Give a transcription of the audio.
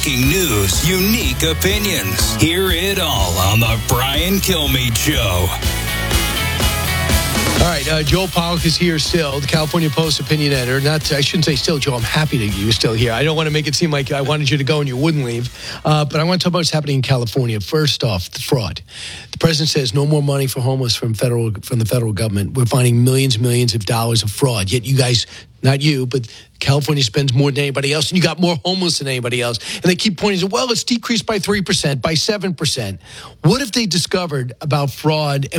breaking news, unique opinions. Hear it all on the Brian Kilmeade Show. All right, Joel Pollack is here still, the California Post opinion editor. I shouldn't say still, Joe. I'm happy that you're still here. I don't want to make it seem like I wanted you to go and you wouldn't leave. But I want to talk about what's happening in California. First off, the fraud. The president says no more money for homeless from the federal government. We're finding millions of dollars of fraud. Yet you guys, not you, but California spends more than anybody else, and you got more homeless than anybody else. And they keep pointing to, well, it's decreased by 3%, by 7%. What if they discovered about fraud and